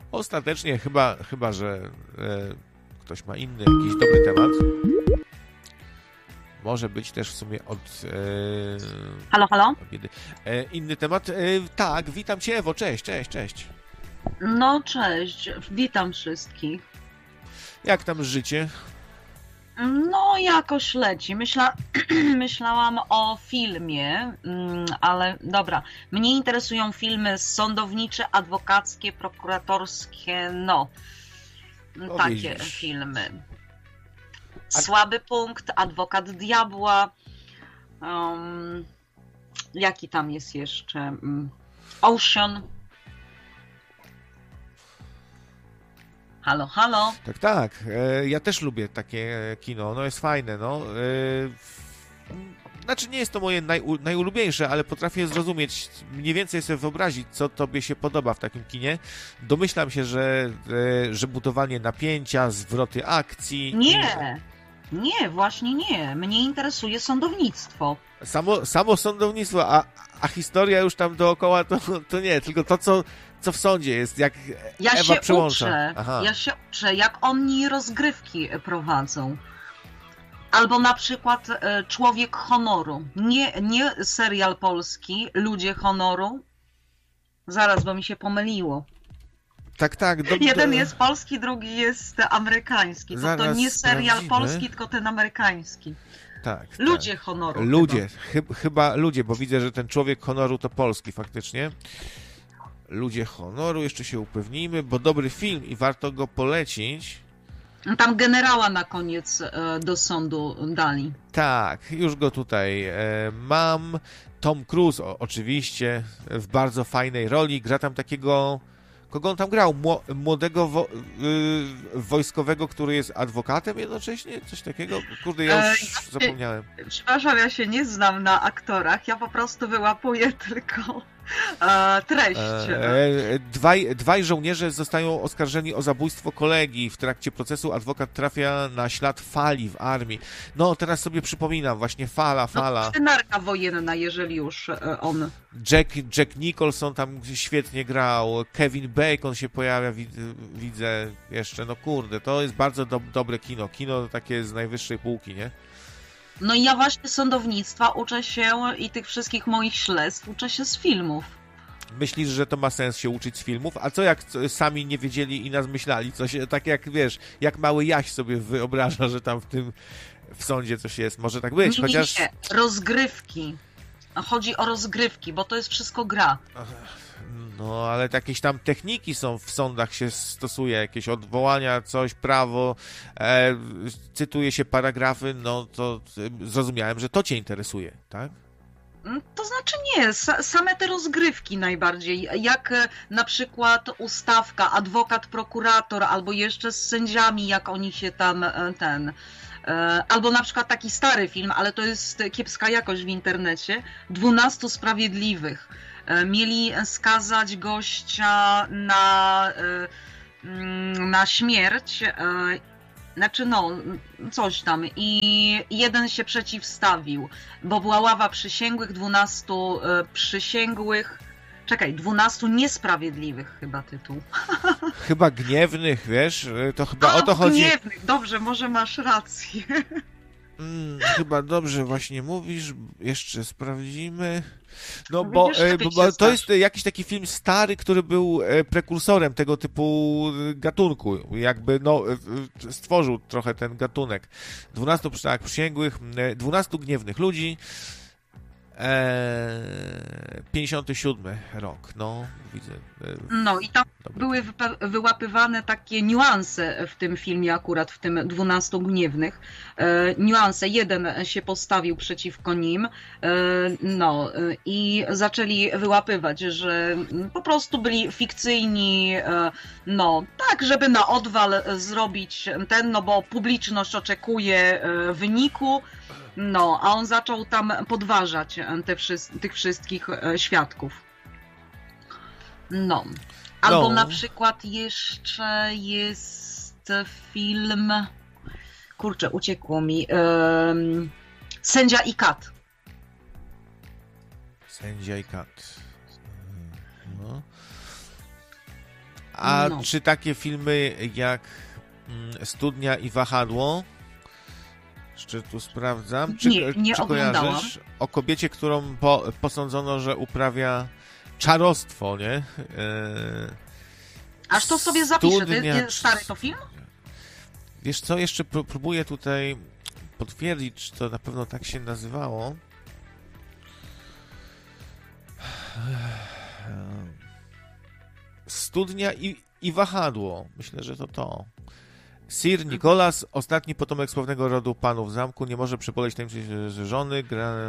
Ostatecznie chyba że ktoś ma inny jakiś dobry temat. Może być też w sumie od... Halo, halo? Inny temat. Tak, witam Cię, Ewo, cześć. No, cześć, witam wszystkich. Jak tam życie? No, jakoś leci. Myślałam o filmie, ale dobra. Mnie interesują filmy sądownicze, adwokackie, prokuratorskie, no. Takie widzisz. filmy. Słaby punkt, Adwokat diabła. Jaki tam jest jeszcze? Ocean. Halo, halo. Tak. Ja też lubię takie kino. No jest fajne, no. Znaczy nie jest to moje najulubieńsze, ale potrafię zrozumieć, mniej więcej sobie wyobrazić, co tobie się podoba w takim kinie. Domyślam się, że budowanie napięcia, zwroty akcji... Nie, właśnie nie. Mnie interesuje sądownictwo. Samo sądownictwo, a historia już tam dookoła to nie, tylko to, co w sądzie jest, jak Ewa przyłącza. Ja się uczę, jak oni rozgrywki prowadzą. Albo na przykład Człowiek honoru. Nie serial polski, Ludzie honoru. Zaraz, bo mi się pomyliło. Tak. Jeden jest polski, drugi jest amerykański. To nie serial polski, tylko ten amerykański. Tak. Ludzie honoru. Chyba ludzie, bo widzę, że ten Człowiek honoru to polski faktycznie. Ludzie honoru, jeszcze się upewnijmy, bo dobry film i warto go polecić. Tam generała na koniec do sądu dali. Tak, już go tutaj mam. Tom Cruise oczywiście w bardzo fajnej roli. Gra tam takiego... Kogo on tam grał? Młodego wojskowego, który jest adwokatem jednocześnie? Coś takiego? Kurde, ja już zapomniałem. Przepraszam, ja się nie znam na aktorach. Ja po prostu wyłapuję tylko treść. Dwaj żołnierze zostają oskarżeni o zabójstwo kolegi. W trakcie procesu adwokat trafia na ślad fali w armii. No, teraz sobie przypominam, właśnie fala. No, scenarka wojenna, jeżeli już on... Jack Nicholson tam świetnie grał, Kevin Bacon się pojawia, widzę jeszcze, no kurde, to jest bardzo dobre kino. Kino takie z najwyższej półki, nie? No i ja właśnie sądownictwa uczę się i tych wszystkich moich śledztw uczę się z filmów. Myślisz, że to ma sens się uczyć z filmów? A co jak sami nie wiedzieli i nas myśleli? Coś, tak jak, wiesz, jak mały Jaś sobie wyobraża, że tam w sądzie coś jest. Może tak być, chociaż... Nie, rozgrywki. Chodzi o rozgrywki, bo to jest wszystko gra. No, ale jakieś tam techniki są w sądach, się stosuje, jakieś odwołania, coś, prawo, cytuje się paragrafy, no to zrozumiałem, że to cię interesuje, tak? To znaczy nie, same te rozgrywki najbardziej, jak na przykład ustawka, adwokat, prokurator, albo jeszcze z sędziami, jak oni się tam albo na przykład taki stary film, ale to jest kiepska jakość w internecie, 12 Sprawiedliwych. Mieli skazać gościa na śmierć, znaczy no, coś tam, i jeden się przeciwstawił, bo była ława przysięgłych, 12 przysięgłych, 12 niesprawiedliwych chyba tytuł. Chyba gniewnych, wiesz, to chyba o to chodzi. Gniewnych, dobrze, może masz rację. Chyba dobrze właśnie mówisz, jeszcze sprawdzimy. No bo to jest jakiś taki film stary, który był prekursorem tego typu gatunku. Jakby stworzył trochę ten gatunek. 12 przysięgłych, 12 gniewnych ludzi. 57 rok, no widzę. No i tam były wyłapywane takie niuanse w tym filmie, akurat w tym 12 gniewnych. Niuanse, jeden się postawił przeciwko nim, i zaczęli wyłapywać, że po prostu byli fikcyjni, tak, żeby na odwal zrobić bo publiczność oczekuje wyniku. A on zaczął tam podważać tych wszystkich świadków. Albo na przykład jeszcze jest film... Kurczę, uciekło mi. Sędzia i kat. Sędzia i kat. No. A czy takie filmy jak Studnia i wahadło? Jeszcze tu sprawdzam. Nie czy kojarzysz? O kobiecie, którą posądzono, że uprawia czarostwo, nie? Aż to sobie zapiszę. Stary to film? Wiesz co, jeszcze próbuję tutaj potwierdzić, czy to na pewno tak się nazywało. Studnia i wahadło. Myślę, że to. Sir Nicholas, ostatni potomek sławnego rodu panów zamku, nie może przeboleć tajemnicy żony.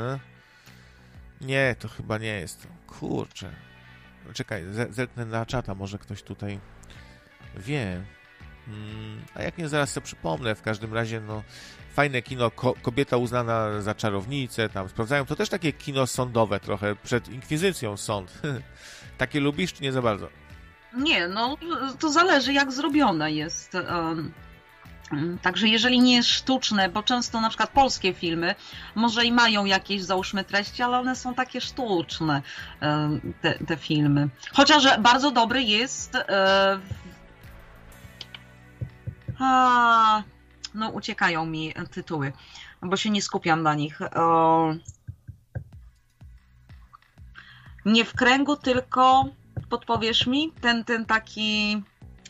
Nie, to chyba nie jest to. Kurczę. Czekaj, zerknę na czata, może ktoś tutaj wie. A jak nie, zaraz sobie przypomnę. W każdym razie, fajne kino, kobieta uznana za czarownicę, tam sprawdzają. To też takie kino sądowe trochę, przed inkwizycją sąd. Takie lubisz, czy nie za bardzo? Nie, to zależy jak zrobione jest. Także jeżeli nie jest sztuczne, bo często na przykład polskie filmy może i mają jakieś, załóżmy, treści, ale one są takie sztuczne, te filmy. Chociaż bardzo dobry jest... uciekają mi tytuły, bo się nie skupiam na nich. Nie w kręgu, tylko podpowiesz mi? Ten taki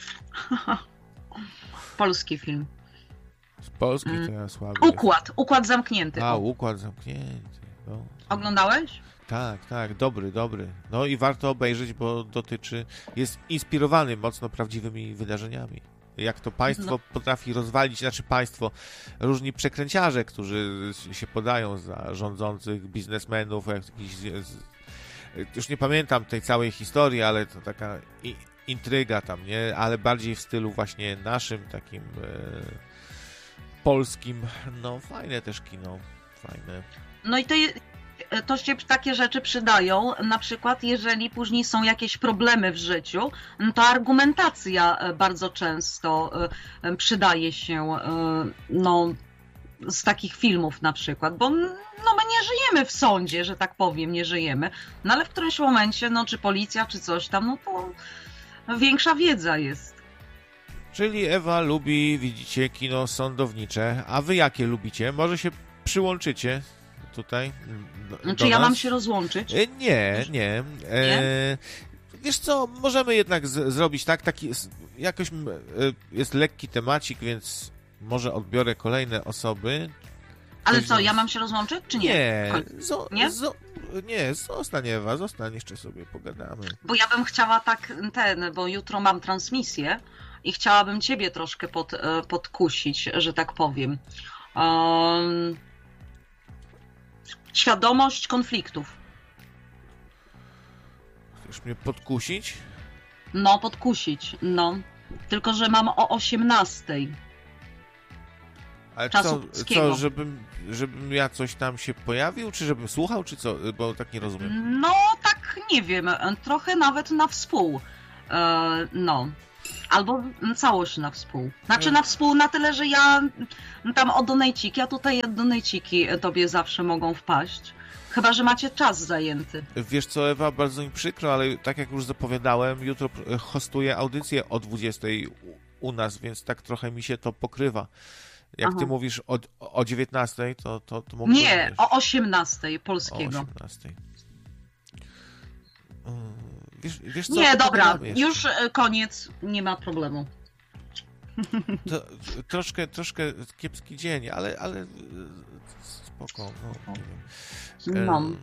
polski film. Z Polski to ja słaby. Układ zamknięty. Układ zamknięty. Oglądałeś? Tak, dobry. I warto obejrzeć, bo jest inspirowany mocno prawdziwymi wydarzeniami. Jak to państwo potrafi rozwalić, różni przekręciarze, którzy się podają za rządzących biznesmenów, już nie pamiętam tej całej historii, ale to taka intryga tam, nie? Ale bardziej w stylu właśnie naszym, takim polskim. Fajne też kino, fajne. I to się takie rzeczy przydają, na przykład jeżeli później są jakieś problemy w życiu, to argumentacja bardzo często przydaje się z takich filmów na przykład, bo my nie żyjemy w sądzie, że tak powiem, nie żyjemy, ale w którymś momencie, czy policja, czy coś tam, to większa wiedza jest. Czyli Ewa lubi, widzicie, kino sądownicze, a wy jakie lubicie? Może się przyłączycie tutaj Czy ja mam się rozłączyć? Nie. Wiesz co, możemy jednak zrobić taki jakoś jest lekki temacik, więc może odbiorę kolejne osoby. Ale co, ja mam się rozłączyć, czy nie? Nie, zostań Ewa, jeszcze sobie pogadamy. Bo ja bym chciała bo jutro mam transmisję i chciałabym ciebie troszkę podkusić, że tak powiem. Świadomość konfliktów. Chcesz mnie podkusić? Podkusić, Tylko, że mam o 18:00. Ale żebym ja coś tam się pojawił, czy żebym słuchał, czy co? Bo tak nie rozumiem. Tak nie wiem, trochę nawet na współ. Albo całość na współ. Na współ na tyle, że ja tam o donejciki, a tutaj donejciki tobie zawsze mogą wpaść. Chyba że macie czas zajęty. Wiesz co, Ewa, bardzo mi przykro, ale tak jak już zapowiadałem, jutro hostuję audycję o 20:00 u nas, więc tak trochę mi się to pokrywa. Jak ty mówisz o 19:00, to mogę... Nie, o 18:00 polskiego. O 18:00. Wiesz co, nie, dobra, już koniec, nie ma problemu. To, troszkę kiepski dzień, ale spoko, nie wiem.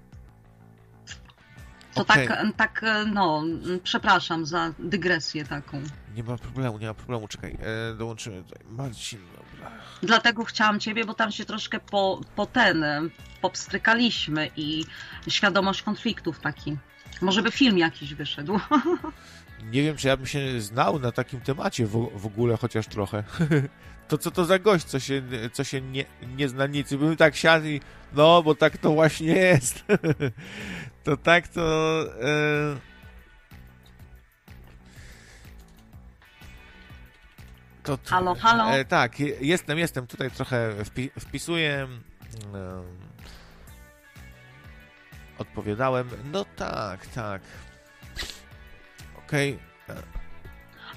To tak, przepraszam za dygresję taką. Nie ma problemu, czekaj, dołączymy tutaj. Marcin, dobra. Dlatego chciałam ciebie, bo tam się troszkę popstrykaliśmy i świadomość konfliktów taki. Może by film jakiś wyszedł. Nie wiem, czy ja bym się znał na takim temacie w ogóle, chociaż trochę. To co to za gość, co się nie zna nic. Bym tak siadł i bo tak to właśnie jest. To tak to... Halo? Tak, jestem. Tutaj trochę wpisuję. Odpowiadałem. Tak. Okej.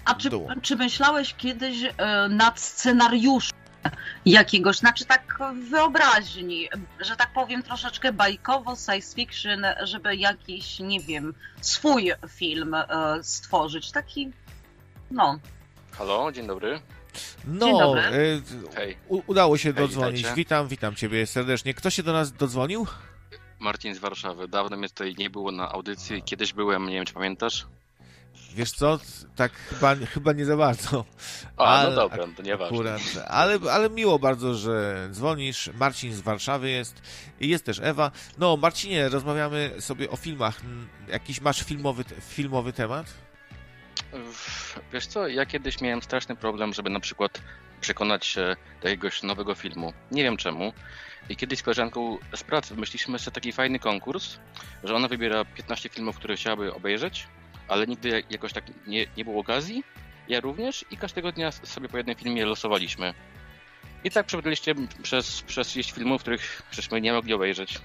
A czy myślałeś kiedyś nad scenariuszem jakiegoś, znaczy tak w wyobraźni, że tak powiem troszeczkę bajkowo, science fiction, żeby jakiś, nie wiem, swój film stworzyć, taki, no. Halo, dzień dobry. No, Dzień dobry. Hej. Udało się Hej, dodzwonić. witajcie. Witam ciebie serdecznie. Kto się do nas dodzwonił? Marcin z Warszawy. Dawno mnie tutaj nie było na audycji. Kiedyś byłem, nie wiem czy pamiętasz. Wiesz co, tak chyba nie za bardzo. No dobra, to nieważne. Akurat, ale miło bardzo, że dzwonisz. Marcin z Warszawy jest. I jest też Ewa. No, Marcinie, rozmawiamy sobie o filmach. Jakiś masz filmowy temat? Wiesz co, ja kiedyś miałem straszny problem, żeby na przykład przekonać się do jakiegoś nowego filmu. Nie wiem czemu. I kiedyś z koleżanką z pracy wymyśliliśmy sobie taki fajny konkurs, że ona wybiera 15 filmów, które chciałaby obejrzeć, ale nigdy jakoś tak nie było okazji. Ja również i każdego dnia sobie po jednym filmie losowaliśmy. I tak przebyliście przez 30 filmów, których żeśmy nie mogli obejrzeć.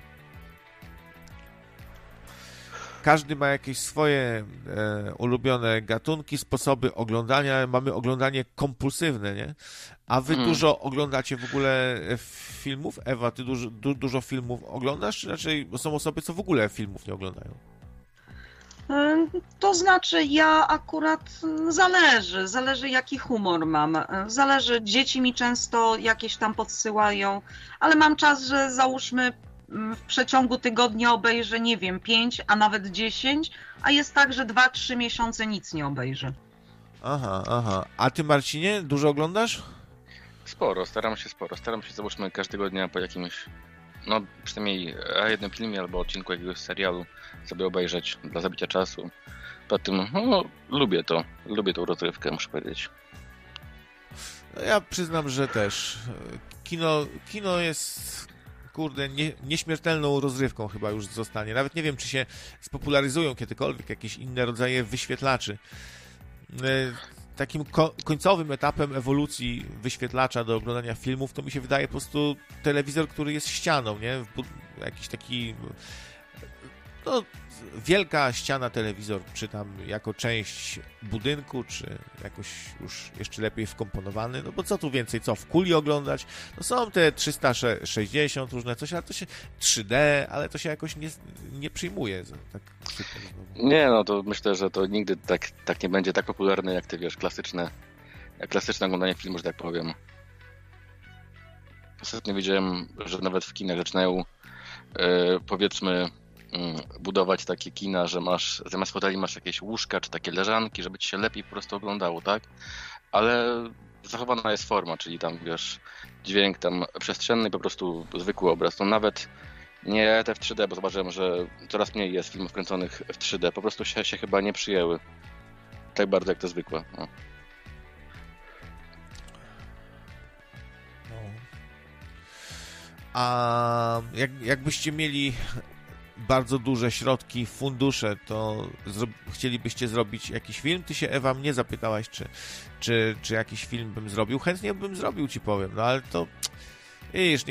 Każdy ma jakieś swoje ulubione gatunki, sposoby oglądania. Mamy oglądanie kompulsywne, nie? A wy dużo oglądacie w ogóle filmów? Ewa, ty dużo filmów oglądasz? Czy raczej są osoby, co w ogóle filmów nie oglądają? To znaczy, ja akurat zależy jaki humor mam. Zależy, dzieci mi często jakieś tam podsyłają, ale mam czas, że załóżmy w przeciągu tygodnia obejrzę, nie wiem, 5, a nawet 10, a jest tak, że 2-3 miesiące nic nie obejrzę. Aha. A ty, Marcinie, dużo oglądasz? Staram się, załóżmy, każdego dnia po jakimś, no przynajmniej jednym filmie albo odcinku jakiegoś serialu sobie obejrzeć dla zabicia czasu. Poza tym, lubię tą rozrywkę, muszę powiedzieć. No ja przyznam, że też. Kino jest, kurde, nieśmiertelną rozrywką chyba już zostanie. Nawet nie wiem, czy się spopularyzują kiedykolwiek jakieś inne rodzaje wyświetlaczy. Takim końcowym etapem ewolucji wyświetlacza do oglądania filmów to mi się wydaje po prostu telewizor, który jest ścianą, nie? Jakiś taki, no, wielka ściana telewizor, czy tam jako część budynku, czy jakoś już jeszcze lepiej wkomponowany, no bo co tu więcej, w kuli oglądać? No są te 360 różne coś, ale to się 3D, ale to się jakoś nie przyjmuje. Tak super. Nie, no to myślę, że to nigdy tak nie będzie tak popularne jak te, wiesz, klasyczne oglądanie filmu, że tak powiem. Ostatnio widziałem, że nawet w kinach zaczynają powiedzmy budować takie kina, że masz zamiast foteli masz jakieś łóżka czy takie leżanki, żeby ci się lepiej po prostu oglądało, tak? Ale zachowana jest forma, czyli tam, wiesz, dźwięk tam przestrzenny, po prostu zwykły obraz. No nawet nie te w 3D, bo zobaczyłem, że coraz mniej jest filmów kręconych w 3D. Po prostu się chyba nie przyjęły tak bardzo jak te zwykłe. No. A jakbyście mieli bardzo duże środki, fundusze, to chcielibyście zrobić jakiś film? Ty się, Ewa, mnie zapytałaś, czy jakiś film bym zrobił. Chętnie bym zrobił, ci powiem, no ale to wiesz,